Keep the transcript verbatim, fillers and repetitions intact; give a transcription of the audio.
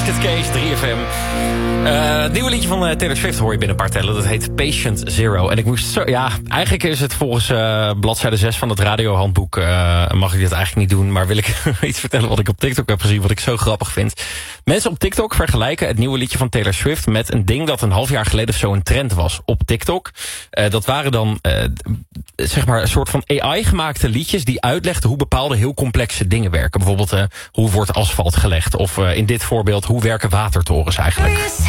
Basket Case, drie F M. Uh, het nieuwe liedje van uh, Taylor Swift hoor je binnen een paar tellen. Dat heet Patient Zero. En ik moest zo... Ja, eigenlijk is het volgens uh, bladzijde zes van het radiohandboek... Uh, mag ik dit eigenlijk niet doen. Maar wil ik iets vertellen wat ik op TikTok heb gezien... wat ik zo grappig vind. Mensen op TikTok vergelijken het nieuwe liedje van Taylor Swift... met een ding dat een half jaar geleden of zo een trend was op TikTok. Uh, dat waren dan uh, zeg maar een soort van A I-gemaakte liedjes... die uitlegden hoe bepaalde heel complexe dingen werken. Bijvoorbeeld uh, hoe wordt asfalt gelegd? Of uh, in dit voorbeeld, hoe werken watertorens eigenlijk?